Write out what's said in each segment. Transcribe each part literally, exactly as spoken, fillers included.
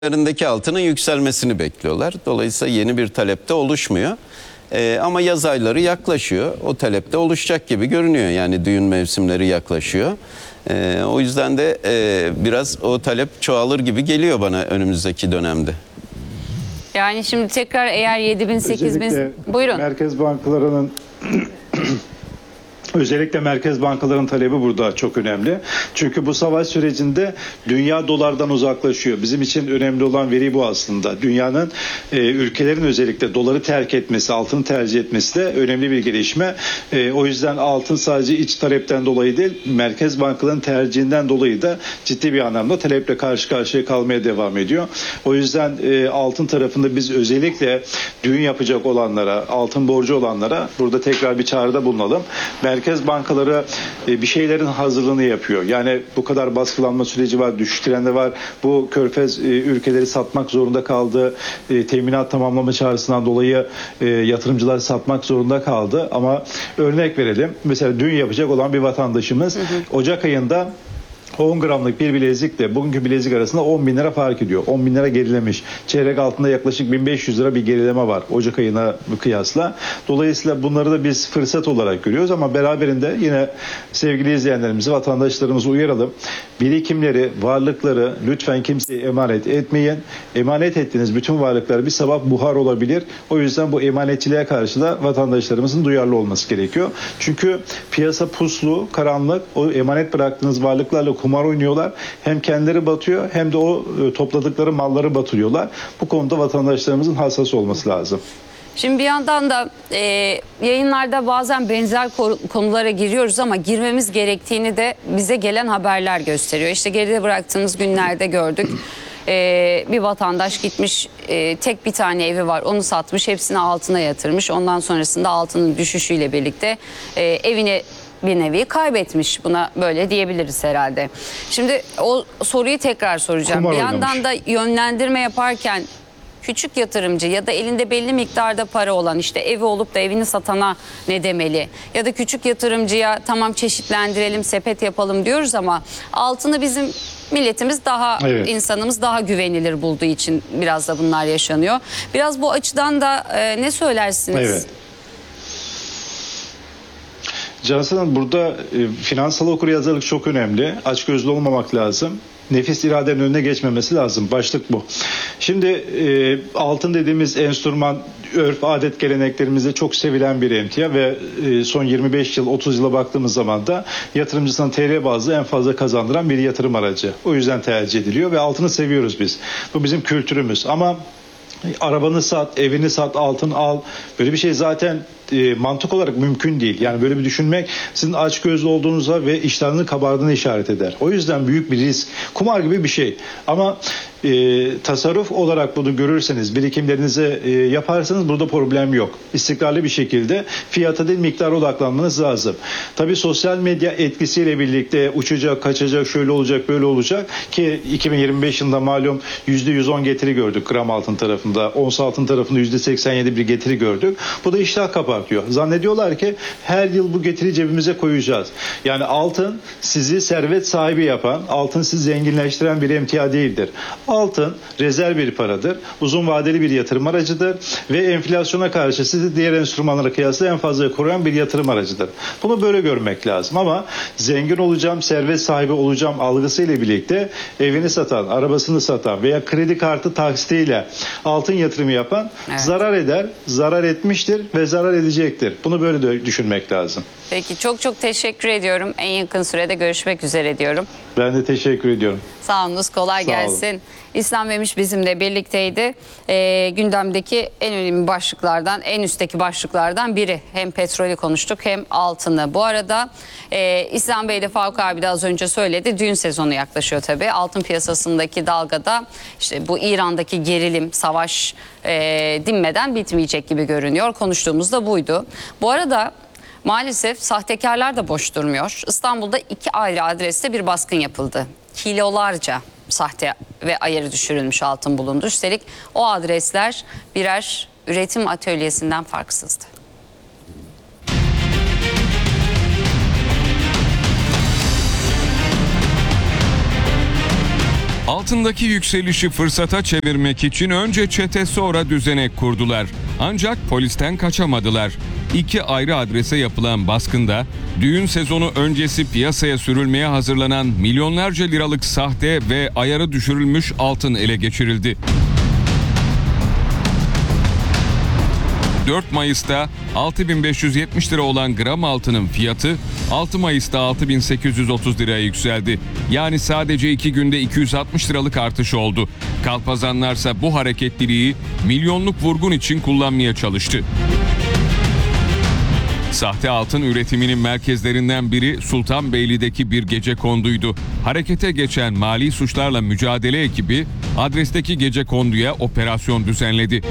Üzerindeki altının yükselmesini bekliyorlar. Dolayısıyla yeni bir talep de oluşmuyor. Ee, ama yaz ayları yaklaşıyor. O talep de oluşacak gibi görünüyor. Yani düğün mevsimleri yaklaşıyor. Ee, o yüzden de e, biraz o talep çoğalır gibi geliyor bana önümüzdeki dönemde. Yani şimdi tekrar eğer yedi bin sekiz bin... Buyurun. Merkez bankalarının Özellikle merkez bankaların talebi burada çok önemli. Çünkü bu savaş sürecinde dünya dolardan uzaklaşıyor. Bizim için önemli olan veri bu aslında. Dünyanın e, ülkelerin özellikle doları terk etmesi, altını tercih etmesi de önemli bir gelişme. E, o yüzden altın sadece iç talepten dolayı değil, merkez bankaların tercihinden dolayı da ciddi bir anlamda taleple karşı karşıya kalmaya devam ediyor. O yüzden e, altın tarafında biz özellikle düğün yapacak olanlara, altın borcu olanlara burada tekrar bir çağrıda bulunalım. Merkez bankaları bir şeylerin hazırlığını yapıyor. Yani bu kadar baskılanma süreci var, düşüş trendi var. Bu körfez ülkeleri satmak zorunda kaldı. Teminat tamamlama çağrısından dolayı yatırımcılar satmak zorunda kaldı. Ama örnek verelim. Mesela dün yapacak olan bir vatandaşımız hı hı. Ocak ayında on gramlık bir bilezikle bugünkü bilezik arasında on bin lira fark ediyor. on bin lira gerilemiş. Çeyrek altında yaklaşık bin beş yüz lira bir gerileme var Ocak ayına kıyasla. Dolayısıyla bunları da biz fırsat olarak görüyoruz ama beraberinde yine sevgili izleyenlerimizi, vatandaşlarımızı uyaralım. Birikimleri, varlıkları lütfen kimseye emanet etmeyin. Emanet ettiğiniz bütün varlıklar bir sabah buhar olabilir. O yüzden bu emanetçiliğe karşı da vatandaşlarımızın duyarlı olması gerekiyor. Çünkü piyasa puslu, karanlık. O emanet bıraktığınız varlıklarla kumar oynuyorlar. Hem kendileri batıyor hem de o topladıkları malları batırıyorlar. Bu konuda vatandaşlarımızın hassas olması lazım. Şimdi bir yandan da e, yayınlarda bazen benzer konulara giriyoruz ama girmemiz gerektiğini de bize gelen haberler gösteriyor. İşte geride bıraktığımız günlerde gördük. E, bir vatandaş gitmiş, e, tek bir tane evi var, onu satmış, hepsini altına yatırmış. Ondan sonrasında altının düşüşüyle birlikte e, evini bir nevi kaybetmiş, buna böyle diyebiliriz herhalde. Şimdi o soruyu tekrar soracağım. Kumar bir yandan oynamış. da yönlendirme yaparken küçük yatırımcı ya da elinde belli miktarda para olan, işte evi olup da evini satana ne demeli? Ya da küçük yatırımcıya tamam çeşitlendirelim, sepet yapalım diyoruz ama altını bizim milletimiz daha, evet. insanımız daha güvenilir bulduğu için biraz da bunlar yaşanıyor. Biraz bu açıdan da e, ne söylersiniz? Evet. Cansel Hanım, burada e, finansal okuryazarlık çok önemli. Açgözlü olmamak lazım. Nefis iradenin önüne geçmemesi lazım. Başlık bu. Şimdi e, altın dediğimiz enstrüman örf, adet, geleneklerimizde çok sevilen bir emtia ve e, son yirmi beş yıl, otuz yıla baktığımız zaman da yatırımcısına T L bazlı en fazla kazandıran bir yatırım aracı. O yüzden tercih ediliyor ve altını seviyoruz biz. Bu bizim kültürümüz. Ama arabanı sat, evini sat, altın al. Böyle bir şey zaten e, mantık olarak mümkün değil. Yani böyle bir düşünmek sizin açgözlü olduğunuza ve iştahınızın kabardığını işaret eder. O yüzden büyük bir risk. Kumar gibi bir şey. Ama e, tasarruf olarak bunu görürseniz, birikimlerinizi e, yaparsanız burada problem yok. İstikrarlı bir şekilde fiyata değil miktara odaklanmanız lazım. Tabii sosyal medya etkisiyle birlikte uçacak, kaçacak, şöyle olacak, böyle olacak ki iki bin yirmi beş yılında malum yüzde yüz on getiri gördük gram altın tarafında. Ons altın tarafında yüzde seksen yedi bir getiri gördük. Bu da iştah kabartıyor. Zannediyorlar ki her yıl bu getiri cebimize koyacağız. Yani altın sizi servet sahibi yapan, altın sizi zenginleştiren bir emtia değildir. Altın rezerv bir paradır. Uzun vadeli bir yatırım aracıdır ve enflasyona karşı sizi diğer enstrümanlara kıyasla en fazla koruyan bir yatırım aracıdır. Bunu böyle görmek lazım ama zengin olacağım, servet sahibi olacağım algısıyla birlikte evini satan, arabasını satan veya kredi kartı taksitiyle altın yatırımı yapan evet. zarar eder, zarar etmiştir ve zarar edecektir. Bunu böyle de düşünmek lazım. Peki, çok çok teşekkür ediyorum. En yakın sürede görüşmek üzere diyorum. Ben de teşekkür ediyorum. Sağ olunuz, kolay Sağ gelsin. olun. İslam Memiş bizimle birlikteydi. Ee, gündemdeki en önemli başlıklardan, en üstteki başlıklardan biri. Hem petrolü konuştuk hem altını. Bu arada e, İslam Bey de Faruk abi de az önce söyledi. Düğün sezonu yaklaşıyor tabii. Altın piyasasındaki dalgada işte bu İran'daki gerilim, savaş e, dinmeden bitmeyecek gibi görünüyor. Konuştuğumuz da buydu. Bu arada maalesef sahtekarlar da boş durmuyor. İstanbul'da iki ayrı adreste bir baskın yapıldı. Kilolarca sahte ve ayarı düşürülmüş altın bulundu. Üstelik o adresler birer üretim atölyesinden farksızdı. Altındaki yükselişi fırsata çevirmek için önce çete sonra düzenek kurdular. Ancak polisten kaçamadılar. İki ayrı adrese yapılan baskında düğün sezonu öncesi piyasaya sürülmeye hazırlanan milyonlarca liralık sahte ve ayarı düşürülmüş altın ele geçirildi. dört Mayıs'ta altı bin beş yüz yetmiş lira olan gram altının fiyatı altı Mayıs'ta altı bin sekiz yüz otuz liraya yükseldi. Yani sadece iki günde iki yüz altmış liralık artış oldu. Kalpazanlarsa bu hareketliliği milyonluk vurgun için kullanmaya çalıştı. Sahte altın üretiminin merkezlerinden biri Sultanbeyli'deki bir gecekonduydu. Harekete geçen mali suçlarla mücadele ekibi adresteki gecekonduya operasyon düzenledi.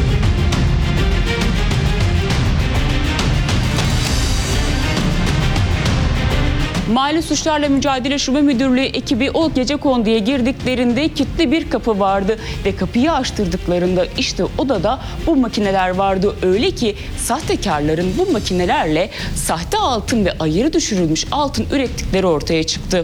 Mali Suçlarla Mücadele Şube Müdürlüğü ekibi o gecekonduya girdiklerinde kilitli bir kapı vardı ve kapıyı açtırdıklarında işte odada bu makineler vardı. Öyle ki sahtekarların bu makinelerle sahte altın ve ayarı düşürülmüş altın ürettikleri ortaya çıktı.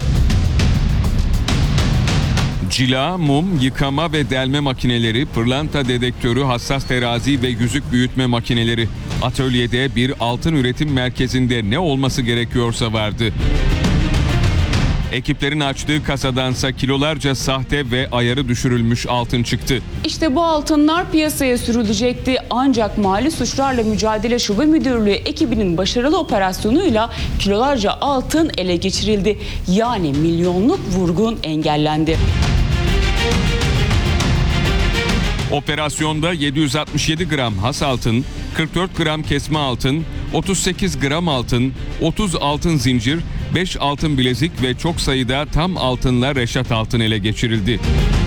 Cila, mum, yıkama ve delme makineleri, pırlanta dedektörü, hassas terazi ve yüzük büyütme makineleri. Atölyede bir altın üretim merkezinde ne olması gerekiyorsa vardı. Ekiplerin açtığı kasadansa kilolarca sahte ve ayarı düşürülmüş altın çıktı. İşte bu altınlar piyasaya sürülecekti ancak Mali Suçlarla Mücadele Şube Müdürlüğü ekibinin başarılı operasyonuyla kilolarca altın ele geçirildi. Yani milyonluk vurgun engellendi. Operasyonda yedi yüz altmış yedi gram has altın, kırk dört gram kesme altın, otuz sekiz gram altın, otuz altın zincir, beş altın bilezik ve çok sayıda tam altınla reşat altın ele geçirildi.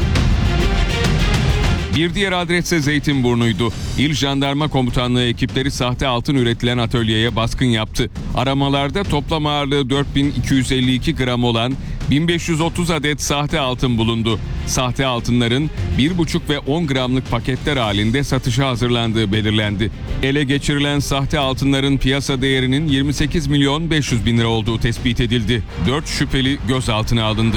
Bir diğer adres ise Zeytinburnu'ydu. İl Jandarma Komutanlığı ekipleri sahte altın üretilen atölyeye baskın yaptı. Aramalarda toplam ağırlığı dört bin iki yüz elli iki gram olan bin beş yüz otuz adet sahte altın bulundu. Sahte altınların bir buçuk ve on gramlık paketler halinde satışa hazırlandığı belirlendi. Ele geçirilen sahte altınların piyasa değerinin yirmi sekiz milyon beş yüz bin lira olduğu tespit edildi. dört şüpheli gözaltına alındı.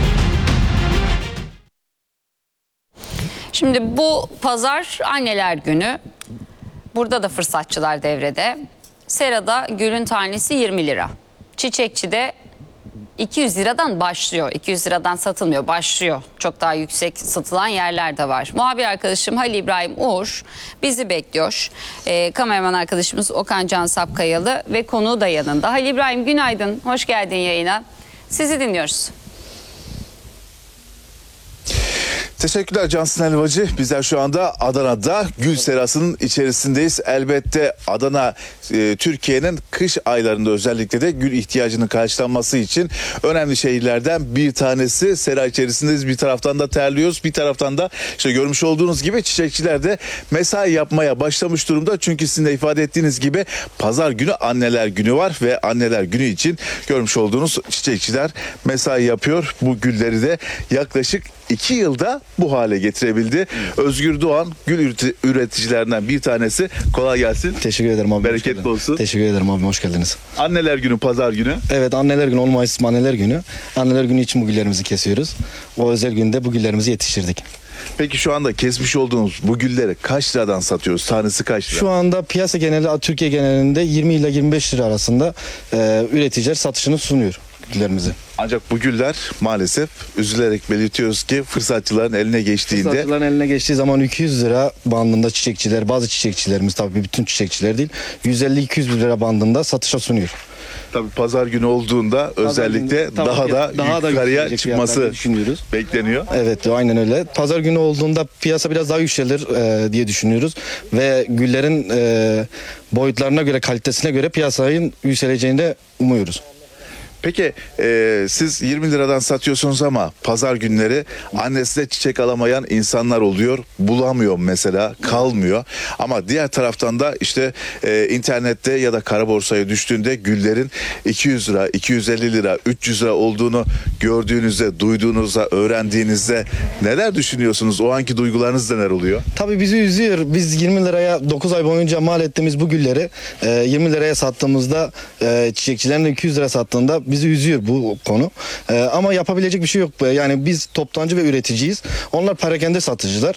Şimdi bu pazar anneler günü. Burada da fırsatçılar devrede. Serada gülün tanesi yirmi lira. Çiçekçide iki yüz liradan başlıyor. iki yüz liradan satılmıyor, başlıyor. Çok daha yüksek satılan yerler de var. Muhabir arkadaşım Halil İbrahim Uğur bizi bekliyor. Ee, kameraman arkadaşımız Okan Can Sapkayalı ve konuğu da yanında. Halil İbrahim günaydın, hoş geldin yayına. Sizi dinliyoruz. Teşekkürler Cansın Elvacı. Bizler şu anda Adana'da gül serasının içerisindeyiz. Elbette Adana e, Türkiye'nin kış aylarında özellikle de gül ihtiyacının karşılanması için önemli şehirlerden bir tanesi. Sera içerisindeyiz. Bir taraftan da terliyoruz. Bir taraftan da işte görmüş olduğunuz gibi çiçekçiler de mesai yapmaya başlamış durumda. Çünkü sizin de ifade ettiğiniz gibi pazar günü anneler günü var ve anneler günü için görmüş olduğunuz çiçekçiler mesai yapıyor. Bu gülleri de yaklaşık iki yılda bu hale getirebildi. Özgür Doğan gül üreticilerinden bir tanesi. Kolay gelsin. Teşekkür ederim abi. Bereketli olsun. Teşekkür ederim abi. Hoş geldiniz. Anneler günü, pazar günü. Evet, anneler günü, on Mayıs anneler günü. Anneler günü için bu güllerimizi kesiyoruz. O özel günde bu güllerimizi yetiştirdik. Peki şu anda kesmiş olduğunuz bu gülleri kaç liradan satıyoruz? Tanesi kaç lira? Şu anda piyasa geneli, Türkiye genelinde yirmi ile yirmi beş lira arasında e, üreticiler satışını sunuyor güllerimizi. Ancak bu güller maalesef üzülerek belirtiyoruz ki fırsatçıların eline geçtiğinde... Fırsatçıların eline geçtiği zaman iki yüz lira bandında çiçekçiler, bazı çiçekçilerimiz, tabii bütün çiçekçiler değil, yüz elli iki yüz lira bandında satışa sunuyor. Tabii pazar günü olduğunda Pazar özellikle günü, tabii daha ki, da daha da yukarıya yükselecek çıkması fiyatlar düşünüyoruz. bekleniyor. Evet, aynen öyle. Pazar günü olduğunda piyasa biraz daha yükselir e, diye düşünüyoruz ve güllerin e, boyutlarına göre, kalitesine göre piyasanın yükseleceğini de umuyoruz. Peki e, siz yirmi liradan satıyorsunuz ama pazar günleri annesine çiçek alamayan insanlar oluyor. Bulamıyor mesela, kalmıyor. Ama diğer taraftan da işte e, internette ya da kara borsaya düştüğünde güllerin iki yüz lira, iki yüz elli lira, üç yüz lira olduğunu gördüğünüzde, duyduğunuzda, öğrendiğinizde neler düşünüyorsunuz? O anki duygularınız neler oluyor? Tabii bizi üzüyor. Biz yirmi liraya dokuz ay boyunca mal ettiğimiz bu gülleri e, yirmi liraya sattığımızda e, çiçekçilerin iki yüz lira sattığında bizi üzüyor bu konu. Ee, ama yapabilecek bir şey yok. Yani biz toptancı ve üreticiyiz. Onlar perakende satıcılar.